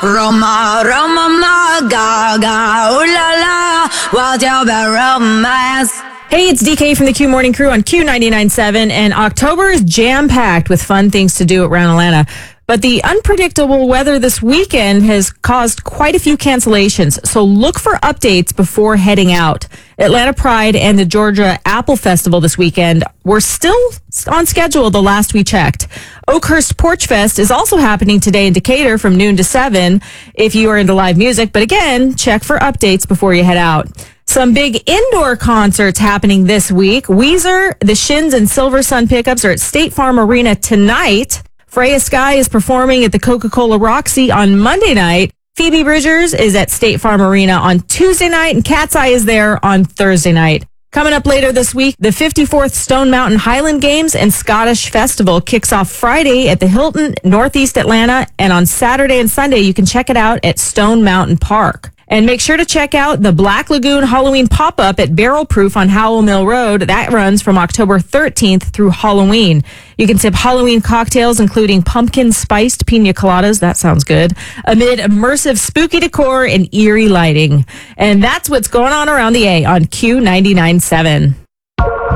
Roma, Roma, ma, gaga, ooh la la, what's your romance? Hey, it's DK from the Q Morning Crew on Q99.7, and October is jam-packed with fun things to do around Atlanta. But the unpredictable weather this weekend has caused quite a few cancellations, so look for updates before heading out. Atlanta Pride and the Georgia Apple Festival this weekend were still on schedule the last we checked. Oakhurst Porch Fest is also happening today in Decatur from noon to 7 if you are into live music, but again, check for updates before you head out. Some big indoor concerts happening this week. Weezer, the Shins, and Silver Sun Pickups are at State Farm Arena tonight. Freya Sky is performing at the Coca-Cola Roxy on Monday night. Phoebe Bridgers is at State Farm Arena on Tuesday night, and Cat's Eye is there on Thursday night. Coming up later this week, the 54th Stone Mountain Highland Games and Scottish Festival kicks off Friday at the Hilton, Northeast Atlanta, and on Saturday and Sunday, you can check it out at Stone Mountain Park. And make sure to check out the Black Lagoon Halloween pop-up at Barrel Proof on Howell Mill Road. That runs from October 13th through Halloween. You can sip Halloween cocktails, including pumpkin spiced pina coladas. That sounds good. Amid immersive spooky decor and eerie lighting. And that's what's going on around the A on Q99.7.